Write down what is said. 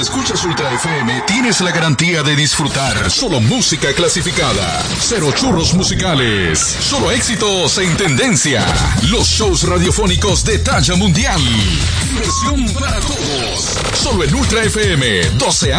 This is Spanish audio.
escuchas Ultra FM, tienes la garantía de disfrutar solo música clasificada. Cero churros musicales. Solo éxitos en tendencia. Los shows radiofónicos de talla mundial. Diversión para todos. Solo en Ultra FM. 12